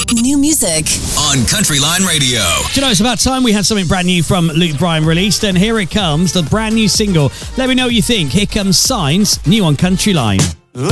New music on Country Line Radio. Do you know, it's about time we had something brand new from Luke Bryan released, and here it comes, the brand new single. Let me know what you think. Here comes Signs, new on Country Line.